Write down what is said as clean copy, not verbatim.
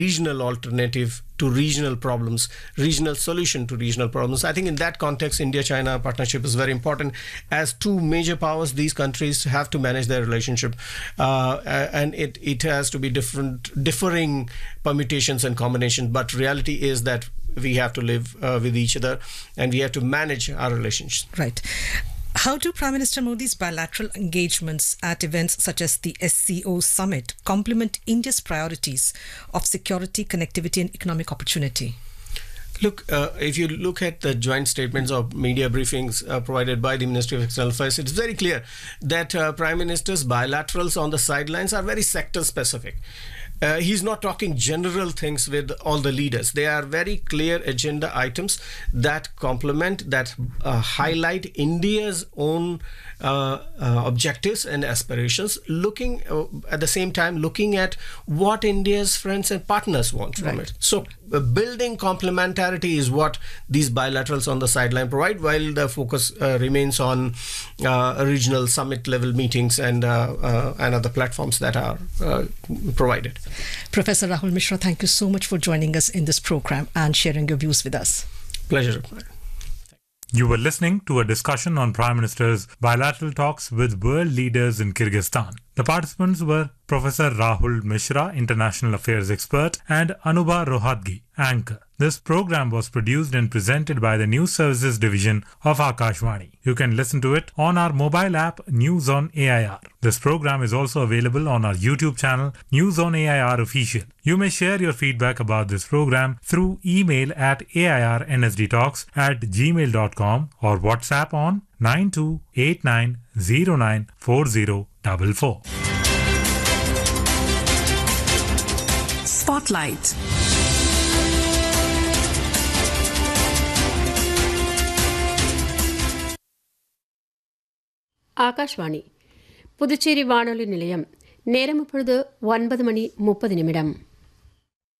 regional alternative to regional problems, regional solution to regional problems. I think in that context, India-China partnership is very important. As two major powers, these countries have to manage their relationship, and it has to be differing permutations and combinations. But reality is that we have to live with each other, and we have to manage our relations. Right. How do Prime Minister Modi's bilateral engagements at events such as the SCO summit complement India's priorities of security, connectivity, and economic opportunity? Look, if you look at the joint statements or media briefings provided by the Ministry of External Affairs, it's very clear that Prime Minister's bilaterals on the sidelines are very sector specific. He's not talking general things with all the leaders. They are very clear agenda items that complement, that highlight India's own objectives and aspirations, looking at the same time looking at what India's friends and partners want from it. So building complementarity is what these bilaterals on the sideline provide, while the focus remains on regional summit level meetings and other platforms that are provided. Professor Rahul Mishra, thank you so much for joining us in this program and sharing your views with us. Pleasure. You were listening to a discussion on Prime Minister's bilateral talks with world leaders in Kyrgyzstan. The participants were Professor Rahul Mishra, International Affairs Expert, and Anubha Rohatgi, Anchor. This program was produced and presented by the News Services Division of Akashvani. You can listen to it on our mobile app News on AIR. This program is also available on our YouTube channel News on AIR Official. You may share your feedback about this program through email at airnsdtalks@gmail.com or WhatsApp on 9289094044. Spotlight. Akashvani Puducherry வானொலி நிலையம் நேரம் இப்பொழுது 9:30 நிமிடம்.